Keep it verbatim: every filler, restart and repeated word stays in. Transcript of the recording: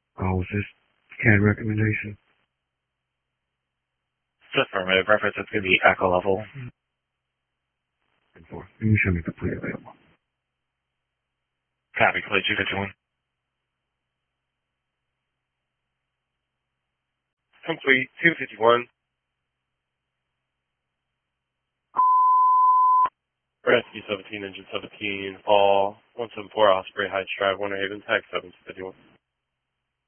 Oh, was this C A D recommendation? It's affirmative. Reference, it's going to be echo level. Can you show me complete available? Copy, plate two fifty-one. Complete, two fifty-one. Rescue seventeen, engine seventeen, fall, one seven four, Osprey, Heights Drive, Winter Haven, tag seven fifty-one.